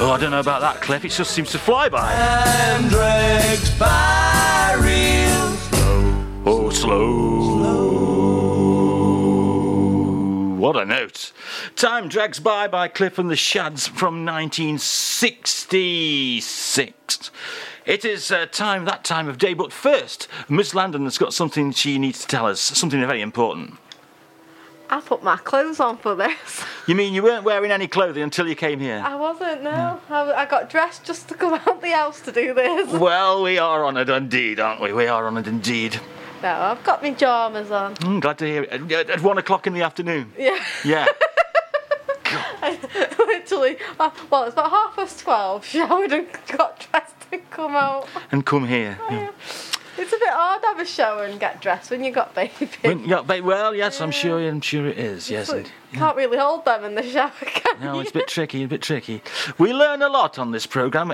Oh, I don't know about that, Cliff. It just seems to fly by. Time drags by real slow. Oh, slow. What a note. Time drags by Cliff and the Shads from 1966. It is that time of day, but first, Miss Landon has got something she needs to tell us, something very important. I put my clothes on for this. You mean you weren't wearing any clothing until you came here? I wasn't, no. I got dressed just to come out the house to do this. Well, we are honoured indeed, aren't we? We are honoured indeed. No, I've got my pyjamas on. Glad to hear it. At 1 o'clock in the afternoon? Yeah. Yeah. Literally, well, it's about 12:30, showered and got dressed and come out. And come here. Oh, yeah. It's a bit hard to have a shower and get dressed when you got baby. Well, yes, I'm sure it is. Yes, Can't really hold them in the shower, can you? No, it's a bit tricky. We learn a lot on this programme.